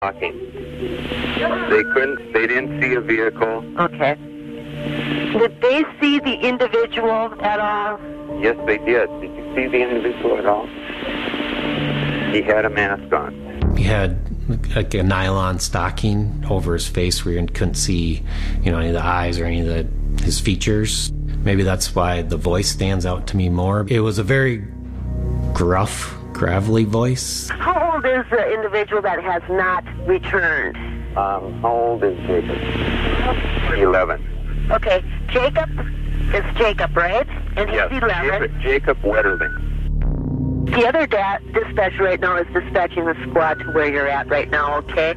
Walking. They didn't see a vehicle. Okay. Did they see the individual at all? Yes, they did. Did you see the individual at all? He had a mask on. He had like a nylon stocking over his face where you couldn't see, any of the eyes or any of his features. Maybe that's why the voice stands out to me more. It was a very gruff, gravelly voice. How old is the individual that has not returned? How old is Jacob? 11. Okay, Jacob is Jacob, right? And he's yes, 11. Jacob Wetterling. The other dispatcher right now is dispatching the squad to where you're at right now, okay?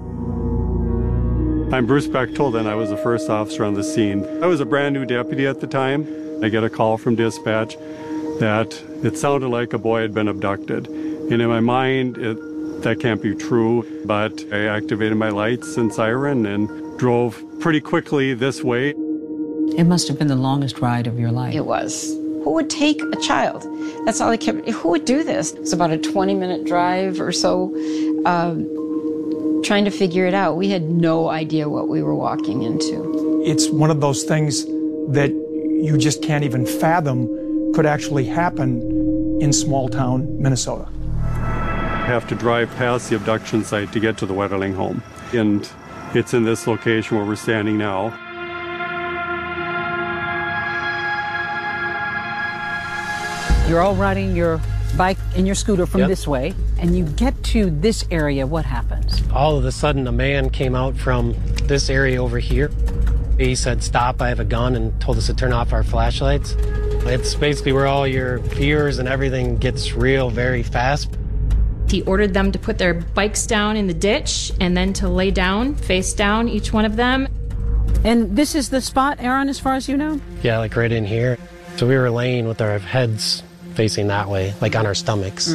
I'm Bruce Bechtold, and I was the first officer on the scene. I was a brand new deputy at the time. I get a call from dispatch that it sounded like a boy had been abducted. And in my mind, that can't be true, but I activated my lights and siren and drove pretty quickly this way. It must have been the longest ride of your life. It was. Who would take a child? That's all I kept. Who would do this? It was about a 20-minute drive or so, trying to figure it out. We had no idea what we were walking into. It's one of those things that you just can't even fathom could actually happen in small-town Minnesota. I have to drive past the abduction site to get to the Wetterling home. And it's in this location where we're standing now. You're all riding your bike and your scooter from this way, and you get to this area. What happens? All of a sudden, a man came out from this area over here. He said, "Stop, I have a gun," and told us to turn off our flashlights. It's basically where all your fears and everything gets real very fast. He ordered them to put their bikes down in the ditch and then to lay down, face down, each one of them. And this is the spot, Aaron, as far as you know? Yeah, like right in here. So we were laying with our heads facing that way, like on our stomachs.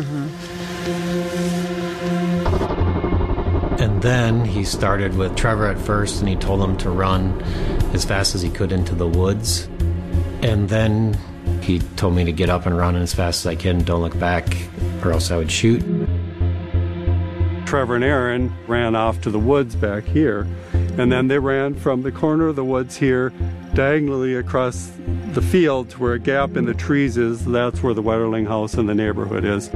And then he started with Trevor at first, and he told him to run as fast as he could into the woods. And then he told me to get up and run as fast as I can, don't look back, or else I would shoot. Trevor and Aaron ran off to the woods back here, and then they ran from the corner of the woods here diagonally across the field to where a gap in the trees is. That's where the Wetterling house in the neighborhood is.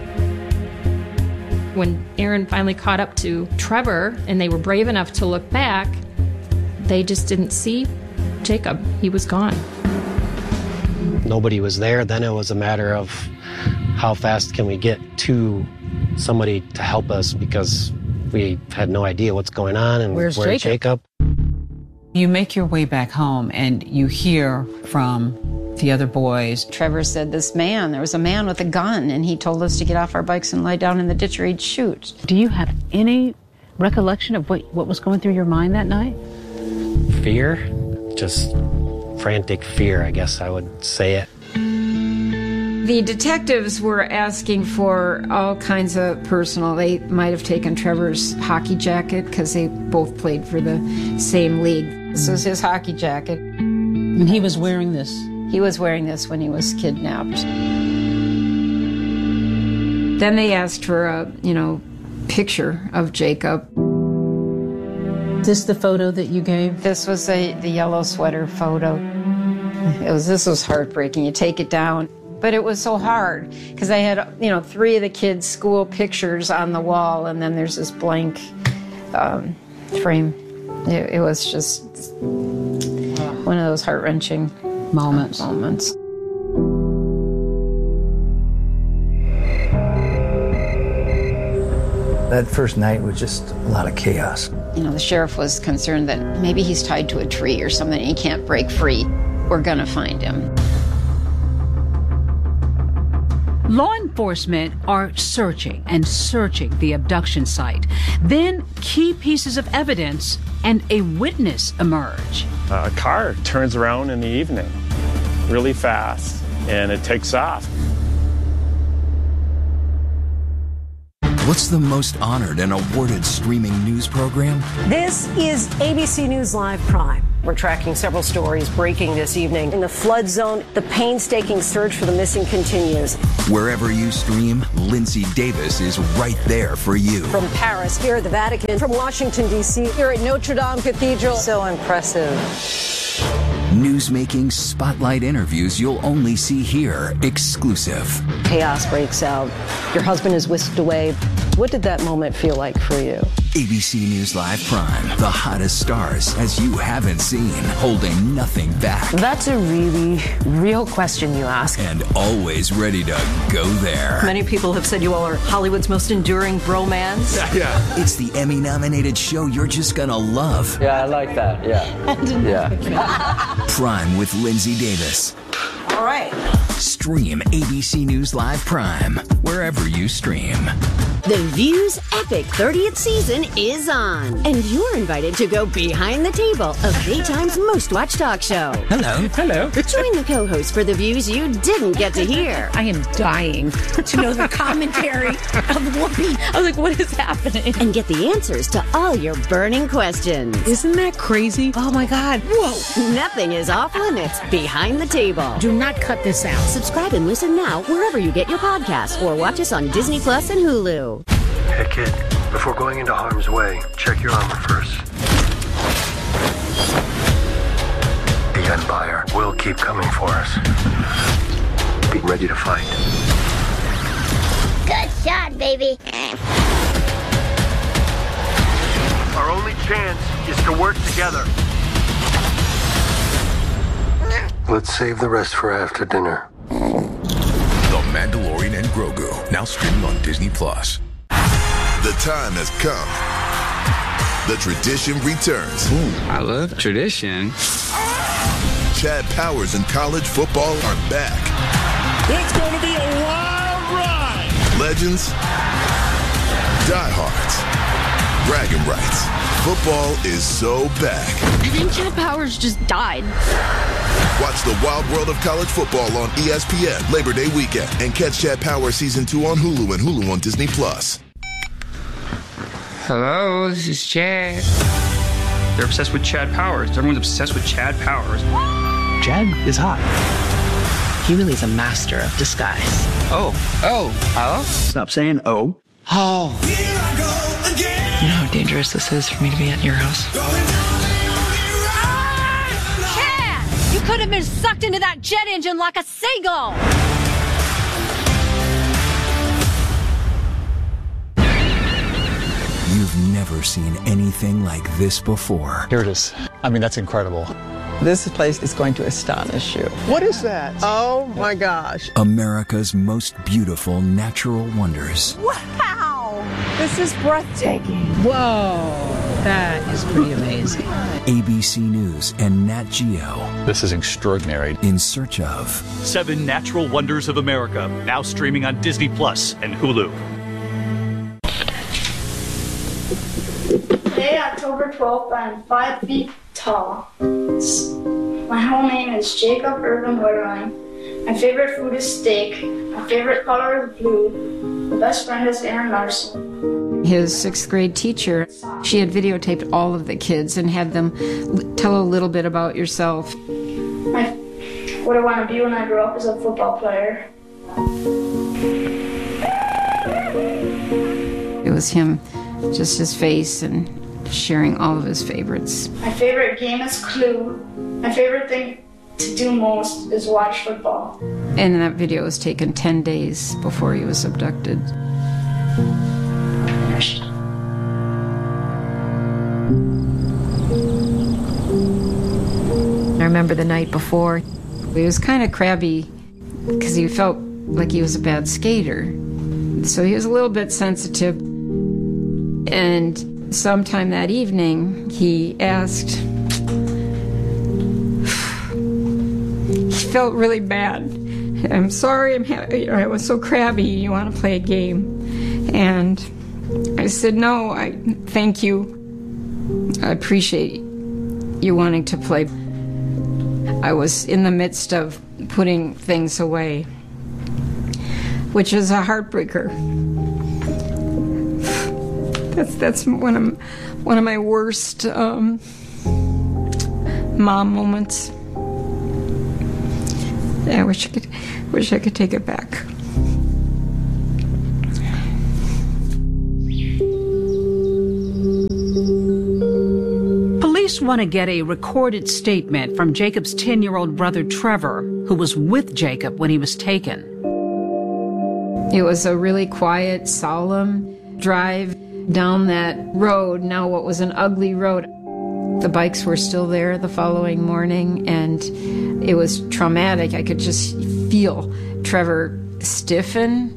When Aaron finally caught up to Trevor and they were brave enough to look back, they just didn't see Jacob. He was gone. Nobody was there. Then it was a matter of how fast can we get to somebody to help us, because we had no idea what's going on and where's Jacob? You make your way back home and you hear from the other boys. Trevor said there was a man with a gun, and he told us to get off our bikes and lie down in the ditch or he'd shoot. Do you have any recollection of what was going through your mind that night? Fear, just frantic fear, I guess I would say it. The detectives were asking for all kinds of personal. They might have taken Trevor's hockey jacket because they both played for the same league. This was his hockey jacket. And he was wearing this? He was wearing this when he was kidnapped. Then they asked for a, picture of Jacob. Is this the photo that you gave? This was the yellow sweater photo. This was heartbreaking. You take it down. But it was so hard because I had, 3 of the kids' school pictures on the wall, and then there's this blank frame. It was just one of those heart-wrenching moments. That first night was just a lot of chaos. The sheriff was concerned that maybe he's tied to a tree or something and he can't break free. We're going to find him. Law enforcement are searching the abduction site. Then key pieces of evidence and a witness emerge. A car turns around in the evening really fast, and it takes off. What's the most honored and awarded streaming news program? This is ABC News Live Prime. We're tracking several stories breaking this evening. In the flood zone, the painstaking search for the missing continues. Wherever you stream, Lindsay Davis is right there for you. From Paris, here at the Vatican, from Washington, D.C., here at Notre Dame Cathedral. So impressive. Newsmaking spotlight interviews you'll only see here, exclusive. Chaos breaks out. Your husband is whisked away. What did that moment feel like for you? ABC News Live Prime, the hottest stars as you haven't seen, holding nothing back. That's a really real question you ask. And always ready to go there. Many people have said you all are Hollywood's most enduring bromance. Yeah. It's the Emmy-nominated show you're just gonna love. Yeah, I like that. Yeah. Prime with Lindsay Davis. All right. Stream ABC News Live Prime wherever you stream. The View's epic 30th season is on, and you're invited to go behind the table of daytime's most watched talk show. Hello. Join the co-host for the views you didn't get to hear. I am dying to know the commentary of Whoopi. I was like, what is happening? And get the answers to all your burning questions. Isn't that crazy? Oh my God. Whoa. Nothing is off limits behind the table. Do not cut this out. Subscribe and listen now wherever you get your podcasts, or watch us on Disney Plus and Hulu. Hey kid, before going into harm's way, check your armor first. The Empire will keep coming for us. Be ready to fight. Good shot, baby. Our only chance is to work together. Let's save the rest for after dinner. The Mandalorian and Grogu, now streaming on Disney Plus. The time has come. The tradition returns. Ooh, I love tradition. Chad Powers and college football are back. It's going to be a wild ride. Legends, diehards, bragging rights. Football is so back. I think Chad Powers just died. Watch the wild world of college football on ESPN Labor Day weekend and catch Chad Powers Season 2 on Hulu and Hulu on Disney Plus. Hello, this is Chad. They're obsessed with Chad Powers. Everyone's obsessed with Chad Powers. Chad is hot. He really is a master of disguise. Oh, hello? Stop saying oh. Oh. You know how dangerous this is for me to be at your house? Chad! You could have been sucked into that jet engine like a seagull! You've never seen anything like this before. Here it is. I mean, that's incredible. This place is going to astonish you. What is that? Oh my gosh. America's most beautiful natural wonders. Wow! This is breathtaking. Whoa. That is pretty amazing. ABC News and Nat Geo. This is extraordinary. In search of 7 Natural Wonders of America, now streaming on Disney Plus and Hulu. Today, October 12th, I'm 5 feet tall. My whole name is Jacob Irvin Woodline. My favorite food is steak. My favorite color is blue. My best friend is Aaron Larson. His 6th grade teacher, she had videotaped all of the kids and had them tell a little bit about yourself. What I want to be when I grow up is a football player. It was him, just his face and sharing all of his favorites. My favorite game is Clue. My favorite thing to do most is watch football. And that video was taken 10 days before he was abducted. I remember the night before, he was kind of crabby because he felt like he was a bad skater. So he was a little bit sensitive. And sometime that evening, he asked, he felt really bad. I'm sorry, I was so crabby, you want to play a game? And I said, no, thank you. I appreciate you wanting to play. I was in the midst of putting things away, which is a heartbreaker. That's one of my worst mom moments. I wish I could take it back. Police want to get a recorded statement from Jacob's 10-year-old brother Trevor, who was with Jacob when he was taken. It was a really quiet, solemn drive down that road, now what was an ugly road. The bikes were still there the following morning, and it was traumatic. I could just feel Trevor stiffen.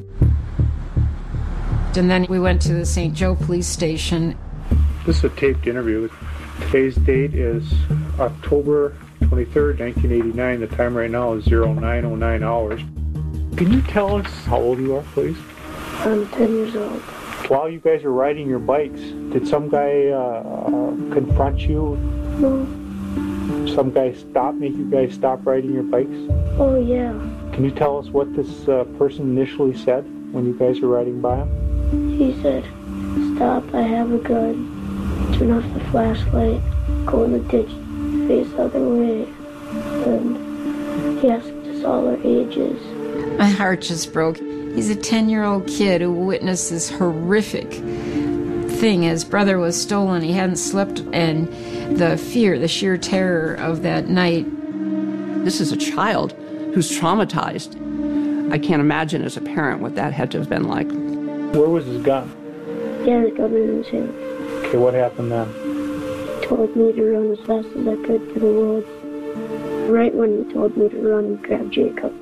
And then we went to the St. Joe police station. This is a taped interview. Today's date is October 23rd, 1989. The time right now is 0909 hours. Can you tell us how old you are, please? I'm 10 years old. While you guys are riding your bikes, did some guy confront you? No. Some guy make you guys stop riding your bikes? Oh, yeah. Can you tell us what this person initially said when you guys were riding by him? He said, "Stop, I have a gun. Turn off the flashlight. Go in the ditch. Face the other way." And he asked us all our ages. My heart just broke. He's a 10-year-old kid who witnessed this horrific thing. His brother was stolen. He hadn't slept, and the fear, the sheer terror of that night. This is a child who's traumatized. I can't imagine as a parent what that had to have been like. Where was his gun? He had a gun in his hand. Okay, what happened then? He told me to run as fast as I could to the woods. Right when he told me to run, he grabbed Jacob.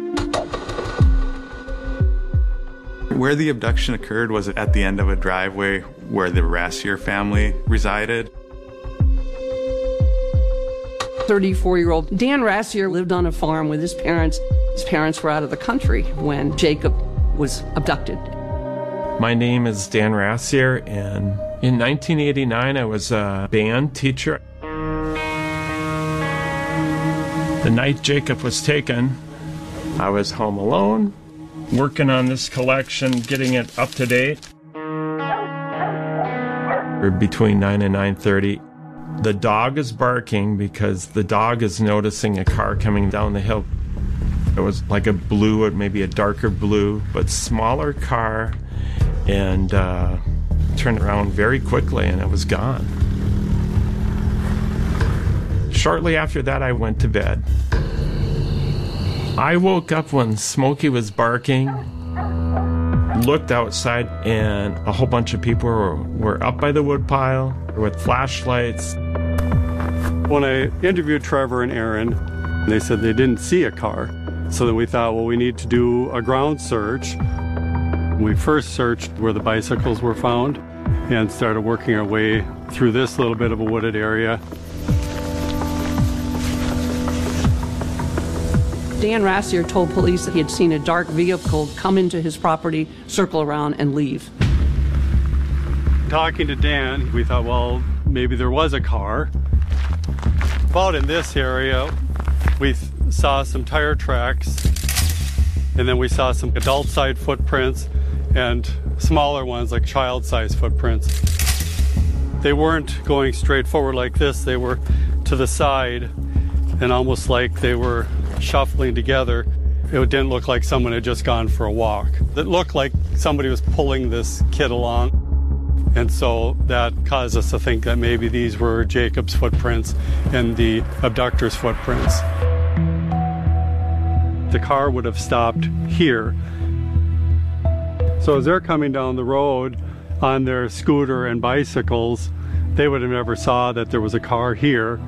Where the abduction occurred was at the end of a driveway where the Rassier family resided. 34-year-old Dan Rassier lived on a farm with his parents. His parents were out of the country when Jacob was abducted. My name is Dan Rassier, and in 1989 I was a band teacher. The night Jacob was taken, I was home alone, working on this collection, getting it up to date. Between 9 and 9:30, the dog is barking because the dog is noticing a car coming down the hill. It was like a blue, maybe a darker blue, but smaller car, and turned around very quickly, and it was gone. Shortly after that, I went to bed. I woke up when Smokey was barking, looked outside, and a whole bunch of people were up by the woodpile with flashlights. When I interviewed Trevor and Aaron, they said they didn't see a car. So then we thought, well, we need to do a ground search. We first searched where the bicycles were found and started working our way through this little bit of a wooded area. Dan Rassier told police that he had seen a dark vehicle come into his property, circle around, and leave. Talking to Dan, we thought, well, maybe there was a car. About in this area, we saw some tire tracks, and then we saw some adult-sized footprints and smaller ones like child-sized footprints. They weren't going straight forward like this. They were to the side and almost like they were shuffling together. It didn't look like someone had just gone for a walk. It looked like somebody was pulling this kid along. And so that caused us to think that maybe these were Jacob's footprints and the abductor's footprints. The car would have stopped here. So as they're coming down the road on their scooter and bicycles, they would have never saw that there was a car here.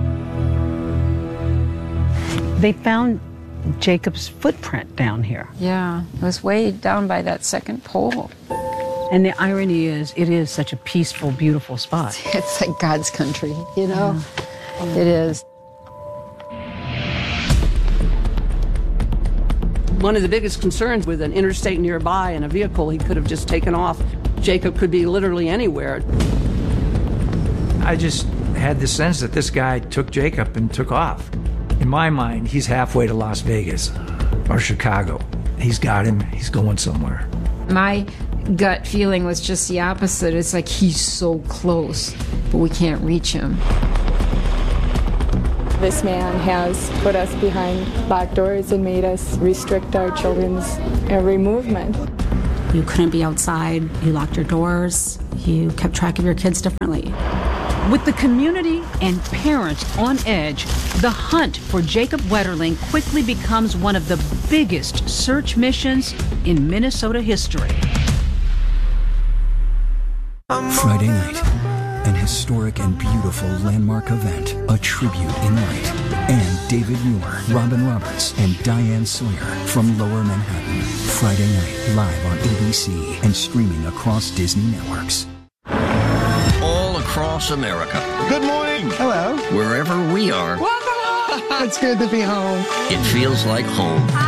They found Jacob's footprint down here. Yeah, it was way down by that second pole. And the irony is, it is such a peaceful, beautiful spot. It's like God's country, you know? Yeah. It is. One of the biggest concerns with an interstate nearby and a vehicle he could have just taken off, Jacob could be literally anywhere. I just had the sense that this guy took Jacob and took off. In my mind, he's halfway to Las Vegas or Chicago. He's got him. He's going somewhere. My gut feeling was just the opposite. It's like he's so close, but we can't reach him. This man has put us behind locked doors and made us restrict our children's every movement. You couldn't be outside. You locked your doors. You kept track of your kids differently. With the community and parents on edge, the hunt for Jacob Wetterling quickly becomes one of the biggest search missions in Minnesota history. Friday night, an historic and beautiful landmark event, a tribute in light. And David Muir, Robin Roberts, and Diane Sawyer from Lower Manhattan. Friday night, live on ABC and streaming across Disney networks. All across America. Good morning. Hello. Wherever we are. It's good to be home. It feels like home.